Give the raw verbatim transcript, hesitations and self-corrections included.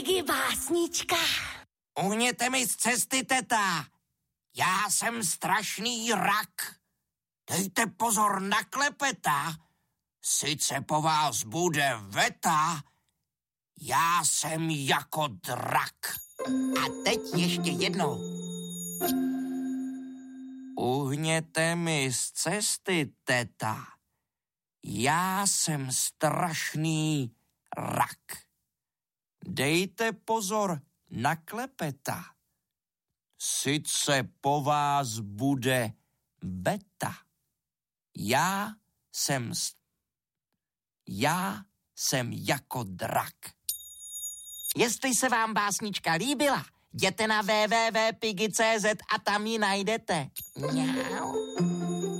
Piggy básnička. Uhněte mi z cesty, teta. Já jsem strašný rak. Dejte pozor na klepeta. Sice po vás bude veta, já jsem jako drak. A teď ještě jednou. Uhněte mi z cesty, teta. Já jsem strašný rak. Dejte pozor na klepeta. Sice po vás bude beta. Já jsem Já jsem jako drak. Jestli se vám básnička líbila, jděte na w w w tečka piggy tečka c z a tam ji najdete. Mňau.